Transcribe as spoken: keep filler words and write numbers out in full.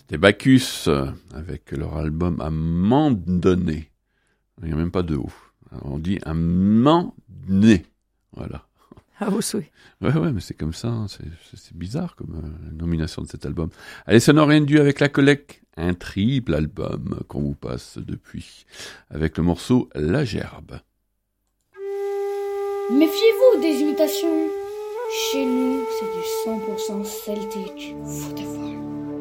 C'était Bacchus euh, avec leur album À m'en donner. Il n'y a même pas de O. On dit Un m'en donner. Voilà. À vos souhaits. Ouais, ouais, mais c'est comme ça. Hein. C'est, c'est, c'est bizarre comme euh, nomination de cet album. Allez, ça n'a rien dû avec la collecte. Un triple album qu'on vous passe depuis. Avec le morceau La Gerbe. Méfiez-vous des imitations. Chez nous, c'est du cent pour cent celtique. Foutez-vous.